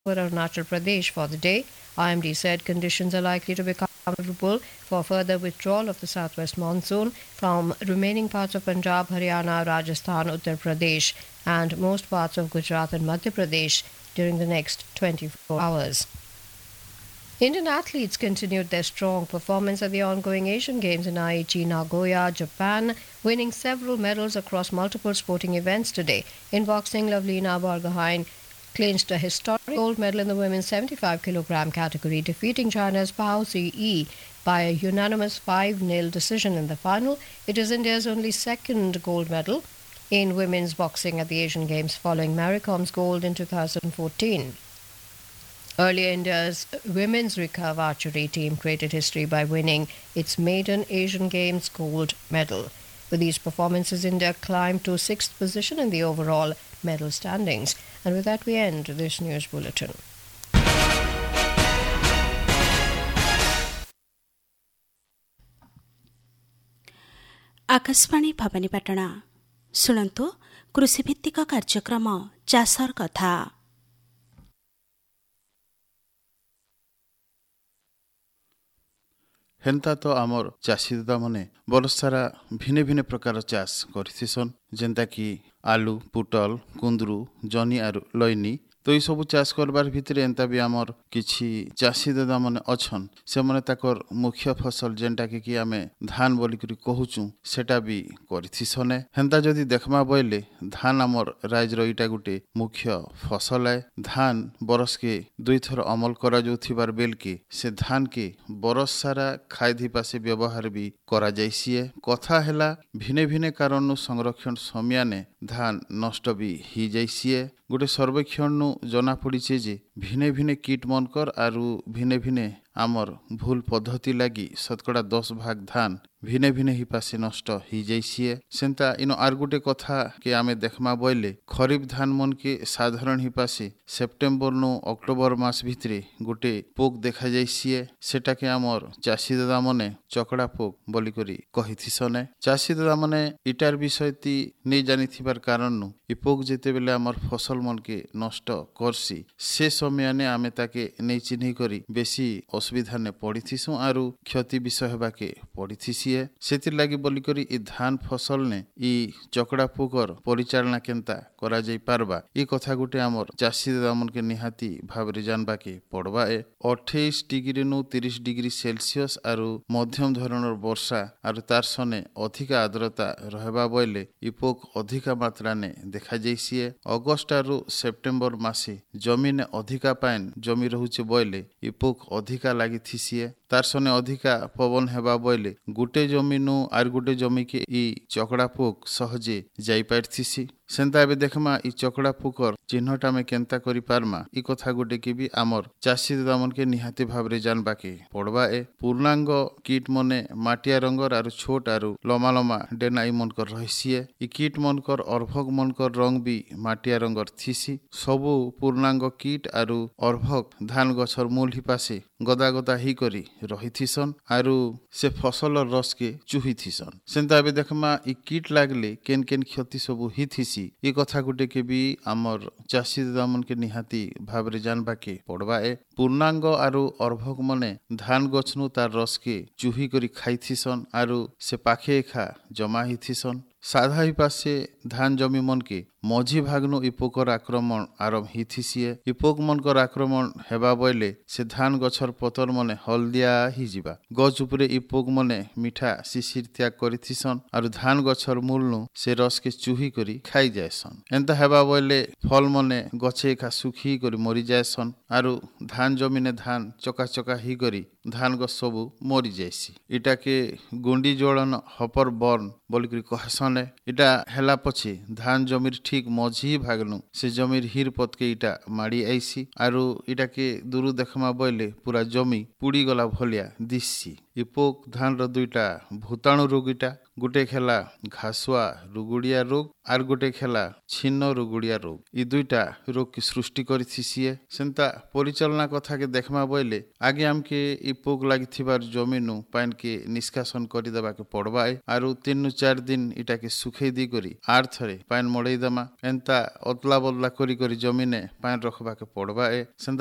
over Arunachal Pradesh for the day. IMD said conditions are likely to become favorable for further withdrawal of the southwest monsoon from remaining parts of Punjab, Haryana, Rajasthan, Uttar Pradesh, and most parts of Gujarat and Madhya Pradesh during the next 24 hours. Indian athletes continued their strong performance at the ongoing Asian Games in Aichi, Nagoya, Japan, winning several medals across multiple sporting events today. In boxing, Lavlina Borgohain clinched a historic gold medal in the women's 75 kilogram category, defeating China's Pao Ce by a unanimous 5-0 decision in the final. It is India's only second gold medal in women's boxing at the Asian Games, following Mary Com's gold in 2014. Earlier, India's women's recurve archery team created history by winning its maiden Asian Games gold medal. With these performances, India climbed to 6th position in the overall medal standings. And with that, we end this news bulletin. Akashvani भवानीपाटणा शुणन्तु कृषिभित्तिक कार्यक्रम चाषर कथा। हेन्ता तो आमर चाषी दादा मने बरस सारा भिन्न भिन्न प्रकार चाष करथिसन जेंता कि आलू, पुटल, कुंदरू, जनी आरु लैनी। तो ये सब चाष करबार भितर एंता भी आमर किछि चाषी दादा मने अछन से मने ताकर मुख्य फसल जेंटा कि आमे धान बोली करी कहूचु सेटा भी करथिसने। हेन्ता जदि देखमा बोइले धान आमर राज्यर इटा गुटे मुख्य फसल है। धान बरस के 2 थर अमल करा जाउथिबार बेल के से धान के बरस सारा खाइधी पासे व्यवहार भी करा जाइसिए। कथा हेला भिन्न भिन्न कारणनु संरक्षण समियाने धान नष्ट भी ही जाइसिए। गोटे सर्वेक्षण नु जना पड़ीचे जे भिन्न भिन्न कीट मनकर आरु भिन्न भिन्न आमर भूल पद्धति लगी शतकड़ा 10 भाग धान भिन्न भिन्न ही पासे नष्ट ही जाइसिए। सेंता इनो आर गुटे कथा के आमे देखमा बोइले खरीफ धान मन के साधारण ही पासे सेप्टेम्बर नु अक्टोबर मास भितरे गुटे पोक देखा जाइसिए। सेटा के आमर चाषी दादा मने चकड़ा पोक बोली करी कहिथिसने। चाषी दादा मने इटार विषयती नै जानिथिबार कारण नु इ पोक जेते बेले आमर फसल मन के नष्ट करसी से समय ने आमे ताके नै चिन्हि करी बेसी असुविधा ने पड़ीथिसु आरु क्षति विषय हेबा के पड़ीथिसिए। सेतिर लागी बोली करी इ धान फसल ने इ चकड़ा पोकर परिचालना केंता करा जाई पारबा इ कथा गुटे आमर चाषी दादा मन के निहाती भाबरे जानबा के पड़बा। 28 डिग्री नु 30 डिग्री सेल्सियस आरु मध्यम धरणर वर्षा आरु तार सने अधिक आर्द्रता रहबा बोइले इ पोक अधिक मात्रा ने देखा जाइसिए। अगस्त आरु सेप्टेम्बर मासे जमी ने अधिका पाइन जमी रहुचे बोइले इ पोक अधिका लागि थिसिए। तार सने अधिका पवन हेबा बोइले गुटे जमी नु आर गुटे जमी के इ चकड़ा पोक सहजे जाई पारथिसी। सेंता एबे देखमा इ चकड़ा पोकर चिन्हटा में केंता करी पारमा इ कथा गुटे के भी आमर चाषी दादा मन के निहाती भाबरे जानबा के पड़बा। पूर्णांग कीट मने माटिया रंगर आरु छोट आरु लमा लमा डेना इ मनकर रहिसिए। इ कीट मनकर अर्भक मनकर रंग भी माटिया रंगर थिसी। सबु पूर्णांग कीट आरु अर्भक धान गछर मूल ही पासे गदा गदा ही करी रहिथिसन आरु से फसल रस के चुहिथिसन। सेंता एबे देखमा इ कीट लागले केन केन क्षति सबु ही थिसी इ कथा गुटे के भी आमर चाषी दादा मन के निहाती भाबरे जानबा के पड़बा। पूर्णांग आरु अर्भक मने धान गछनु तार रस के चुही करी खाइथिसन आरु से पाखे एखा जमा हिथिसन। साधा ही पासे धान जमी मन के मझी भागनु इ पोकर आक्रमण आरंभ हिथिसिए। इ पोक मनकर आक्रमण हेबा बोइले से धान गछर पतर मने हलदिया ही जिबा। गछ उपरे इ पोक मने मिठा शिशिर त्याग करिथिसन आरु धान गछर मूलनु से रस के चुही करी खाई जायसन। एंता हेबा बोइले फल मने गछे खा सुखी करी मरी जायसन आरु धान जमीने धान चका चका ही करी धान गछ सबु मरी जायसी। इटा के गुंडी जोड़न हपर बर्न बोली करी कहसने। इटा हेला पछे धान जमीर ठीक मझी भागनु से जमीर हिर पत के इटा माड़ी आईसी आरु इटा के दूरु देखमा बोइले पूरा जमी पुड़ी गला भलिया दिससी। ଇପୋକ୍ ଧାନର ଦୁଇଟା ଭୂତାଣୁ ରୋଗୀଟା ଗୋଟେ ଖେଲା ଘାସୁଆ ରୁଗୁଡ଼ିଆ ରୋଗ ଆର୍ ଗୋଟେ ଖେଲା ଛିନ୍ନ ରୁଗୁଡ଼ିଆ ରୋଗ ଇ ଦୁଇଟା ରୋଗ କି ସୃଷ୍ଟି କରିଛି ସିଏ ସେନ୍ତା ପରିଚାଳନା କଥାକେ ଦେଖମା ବୋଇଲେ ଆগে ଆମକେ ଇ ପୋକ ଲାଗିଥିବାର ଜମିନୁ ପାଣିକେ ନିଷ୍କାସନ କରିଦେବାକେ ପଡ଼ବା ଆରୁ 3-4 ଦିନ ଇଟାକେ ଶୁଖେଇ ଦେଇ କରି ଆର୍ ଥରେ ପାଣି ମଡ଼େଇ ଦେମା ଏନ୍ତା ଅଦଲା ବଦଲା କରି ଜମିନେ ପାଣି ରଖବାକେ ପଡ଼ବା ସେନ୍ତା